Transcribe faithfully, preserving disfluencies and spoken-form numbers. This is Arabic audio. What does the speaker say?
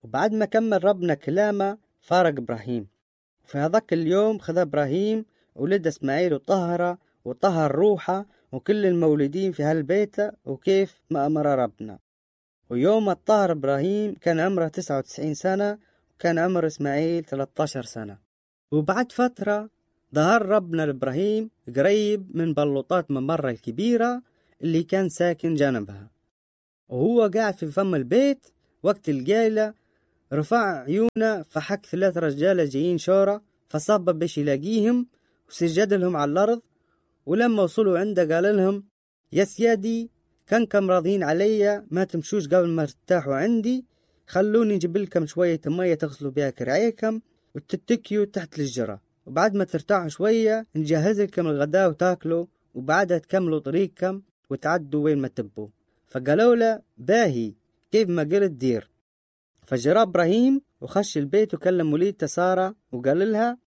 وبعد ما كمل ربنا كلامه فارق إبراهيم. في هذاك اليوم خذ إبراهيم ولد إسماعيل وطهره وطهر روحه وكل المولودين في هالبيت وكيف ما أمر ربنا. ويوم الطهر إبراهيم كان عمره تسعة وتسعين سنة وكان عمر إسماعيل ثلاثة عشر سنة. وبعد فترة ظهر ربنا لإبراهيم قريب من بلوطات ممرة الكبيرة اللي كان ساكن جانبها، وهو قاعد في فم البيت وقت القيلة رفع عيونه فحك ثلاث رجالة جايين شورى، فصاب بش يلاقيهم وسجد لهم على الأرض. ولما وصلوا عنده قال لهم: يا سيادي كانكم راضين علي ما تمشوش قبل ما ترتاحوا عندي، خلوني نجيب لكم شوية مية تغسلوا بها كرعيكم وتتكيوا تحت الشجرة، وبعد ما ترتاحوا شوية نجهز لكم الغداء وتاكلوا، وبعدها تكملوا طريقكم وتعدوا وين ما تبوا. فقالوا له: باهي كيف ما قلت دير. فجرى إبراهيم وخش البيت وكلم وليدته سارة وقال لها: